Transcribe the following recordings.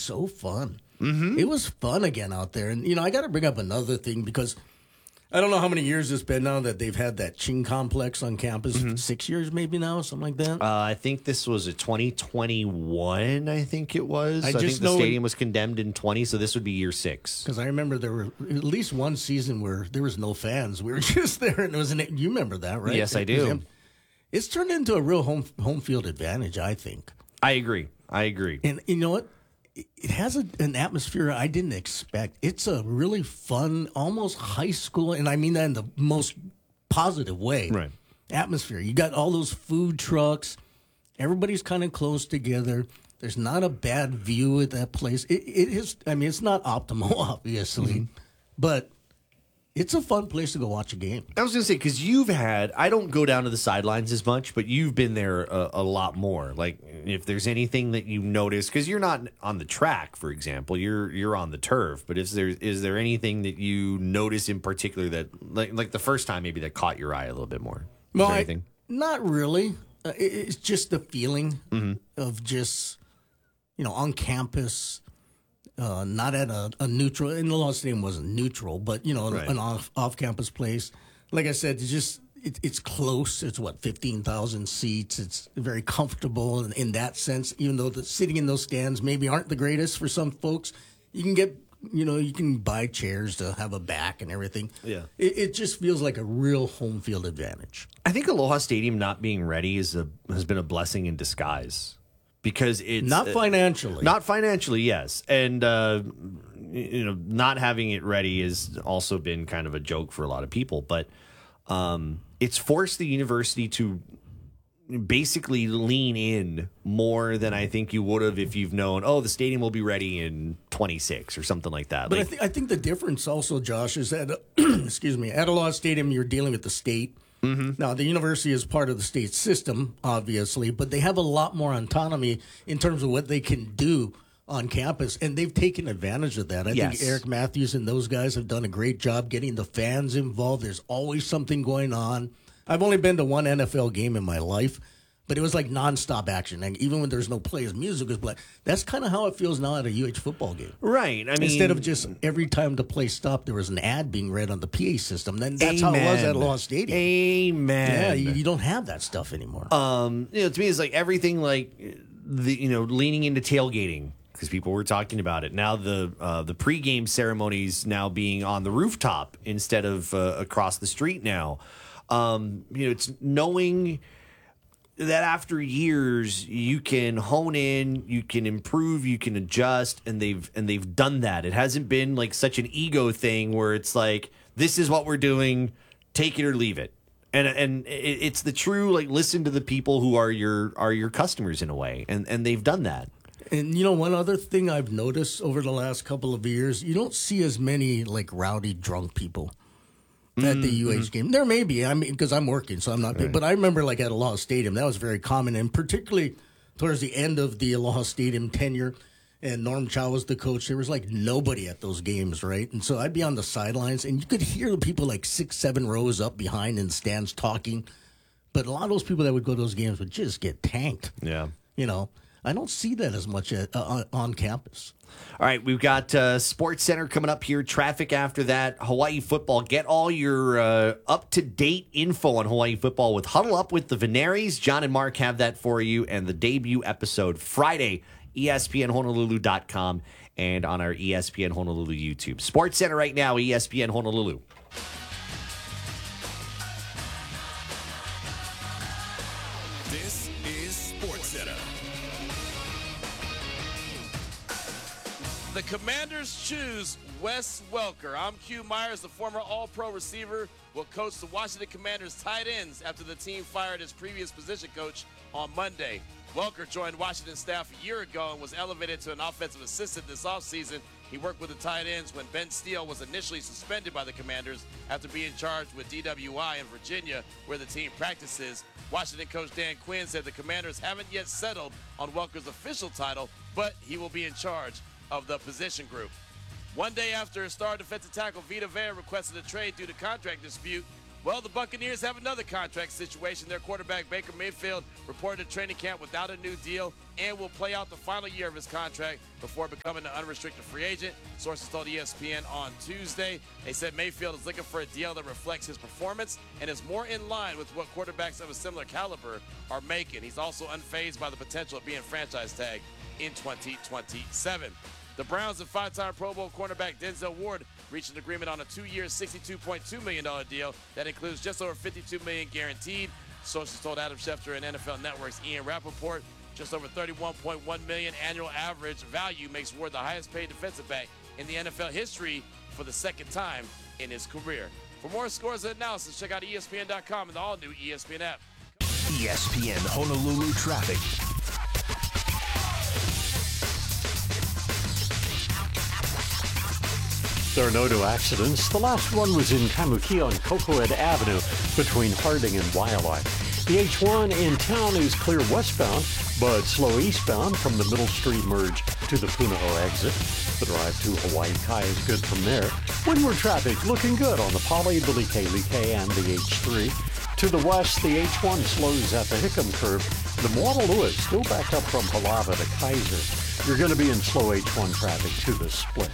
so fun. Mm-hmm. It was fun again out there. And, I got to bring up another thing because I don't know how many years it's been now that they've had that Ching complex on campus. 6 years maybe now, something like that. I think this was a 2021, I think it was. I think the know stadium was condemned in 20, so this would be year 6. Because I remember there were at least one season where there was no fans. We were just there, and you remember that, right? Yes, I do. It's turned into a real home field advantage, I think. I agree. And you know what? It has an atmosphere I didn't expect. It's a really fun, almost high school, and I mean that in the most positive way. Right. Atmosphere. You got all those food trucks. Everybody's kind of close together. There's not a bad view at that place. It is. I mean, it's not optimal, obviously, but it's a fun place to go watch a game. I was going to say, because I don't go down to the sidelines as much, but you've been there a lot more. Like, if there's anything that you notice, because you're not on the track, for example, you're on the turf. But is there anything that you notice in particular that, like the first time maybe that caught your eye a little bit more? Well, not really. It's just the feeling of just, on campus. Not at a neutral, and the Lost Stadium wasn't neutral, but, Right. an off-campus place. Like I said, it's close. It's, 15,000 seats. It's very comfortable in that sense, even though sitting in those stands maybe aren't the greatest for some folks. You can get, you can buy chairs to have a back and everything. Yeah. It just feels like a real home field advantage. I think Aloha Stadium not being ready has been a blessing in disguise. Because it's not financially, yes, and not having it ready has also been kind of a joke for a lot of people. But it's forced the university to basically lean in more than I think you would have if you've known. Oh, the stadium will be ready in 26 or something like that. But I think the difference also, Josh, is that excuse me, at Aloha Stadium you're dealing with the state. Mm-hmm. Now, the university is part of the state system, obviously, but they have a lot more autonomy in terms of what they can do on campus, and they've taken advantage of that. I think Eric Matthews and those guys have done a great job getting the fans involved. There's always something going on. I've only been to one NFL game in my life, but it was like nonstop action. And even when there's no players, music was playing. That's kind of how it feels now at a UH football game. Right. I mean, instead of just every time the play stopped, there was an ad being read on the PA system. Then that's how it was at Aloha Stadium. Amen. Yeah, you don't have that stuff anymore. To me, it's like everything, like leaning into tailgating. Because people were talking about it. Now the pregame ceremonies now being on the rooftop instead of across the street now. It's knowing that after years you can hone in, you can improve, you can adjust, and they've done that. It hasn't been like such an ego thing where it's like, this is what we're doing, take it or leave it. And it's the true, like, listen to the people who are your customers in a way, and they've done that. And, one other thing I've noticed over the last couple of years, you don't see as many, like, rowdy, drunk people at the UH game. There may be, because I'm working, so I'm not. Right. But I remember, like, at Aloha Stadium, that was very common, and particularly towards the end of the Aloha Stadium tenure, and Norm Chow was the coach, there was, like, nobody at those games, right? And so I'd be on the sidelines, and you could hear the people, like, 6-7 rows up behind in the stands talking. But a lot of those people that would go to those games would just get tanked. Yeah. I don't see that as much on campus. All right, we've got Sports Center coming up here, traffic after that, Hawaii football. Get all your up-to-date info on Hawaii football with Huddle Up with the Venaries. John and Mark have that for you, and the debut episode Friday, ESPNHonolulu.com, and on our ESPN Honolulu YouTube. Sports Center right now, ESPN Honolulu. This is Sports Center. The Commanders choose Wes Welker. I'm Q Myers, the former All-Pro receiver, will coach the Washington Commanders tight ends after the team fired his previous position coach on Monday. Welker joined Washington staff a year ago and was elevated to an offensive assistant this offseason. He worked with the tight ends when Ben Steele was initially suspended by the Commanders after being charged with DWI in Virginia, where the team practices. Washington coach Dan Quinn said the Commanders haven't yet settled on Welker's official title, but he will be in charge of the position group. One day after star defensive tackle Vita Vea requested a trade due to contract dispute, Well, the Buccaneers have another contract situation. Their quarterback, Baker Mayfield, reported to training camp without a new deal and will play out the final year of his contract before becoming an unrestricted free agent. Sources told ESPN on Tuesday. They said Mayfield is looking for a deal that reflects his performance and is more in line with what quarterbacks of a similar caliber are making. He's also unfazed by the potential of being franchise tagged in 2027. The Browns and five-time Pro Bowl cornerback Denzel Ward reached an agreement on a 2-year, $62.2 million deal that includes just over $52 million guaranteed. Sources told Adam Schefter and NFL Network's Ian Rappaport just over $31.1 million annual average value makes Ward the highest-paid defensive back in the NFL history for the second time in his career. For more scores and analysis, check out ESPN.com and the all-new ESPN app. ESPN Honolulu traffic. There are no new accidents. The last one was in Kaimuki on Cocohead Avenue between Harding and Wildlife. The H1 in town is clear westbound, but slow eastbound from the Middle Street merge to the Punahou exit. The drive to Hawaii Kai is good from there. Windward traffic looking good on the Poly, the Like, and the H3. To the west, the H1 slows at the Hickam curve. The Moana Lewis still backed up from Palava to Kaiser. You're going to be in slow H1 traffic to the split.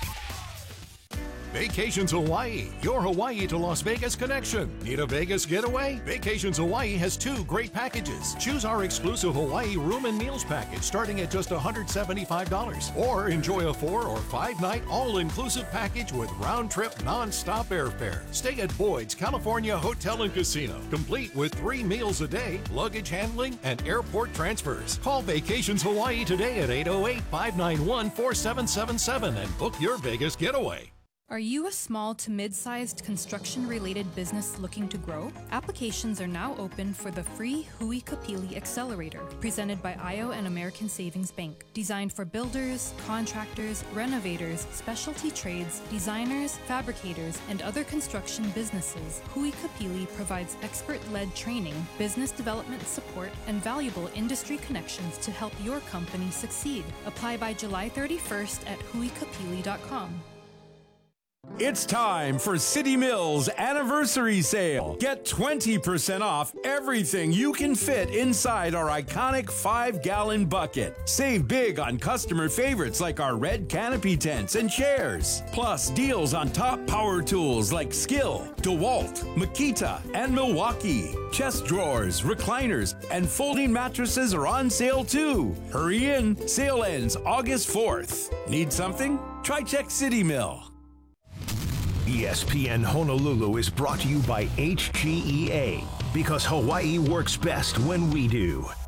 Vacations Hawaii, your Hawaii to Las Vegas connection. Need a Vegas getaway? Vacations Hawaii has two great packages. Choose our exclusive Hawaii room and meals package starting at just $175. Or enjoy a 4 or 5 night all-inclusive package with round-trip non-stop airfare. Stay at Boyd's California Hotel and Casino, complete with 3 meals a day, luggage handling, and airport transfers. Call Vacations Hawaii today at 808-591-4777 and book your Vegas getaway. Are you a small to mid-sized construction-related business looking to grow? Applications are now open for the free Hui Kapili Accelerator, presented by IO and American Savings Bank. Designed for builders, contractors, renovators, specialty trades, designers, fabricators, and other construction businesses, Hui Kapili provides expert-led training, business development support, and valuable industry connections to help your company succeed. Apply by July 31st at huikapili.com. It's time for City Mills Anniversary Sale. Get 20% off everything you can fit inside our iconic 5-gallon bucket. Save big on customer favorites like our red canopy tents and chairs. Plus deals on top power tools like Skill, DeWalt, Makita, and Milwaukee. Chest drawers, recliners, and folding mattresses are on sale too. Hurry in. Sale ends August 4th. Need something? Try Check City Mill. ESPN Honolulu is brought to you by HGEA, because Hawaii works best when we do.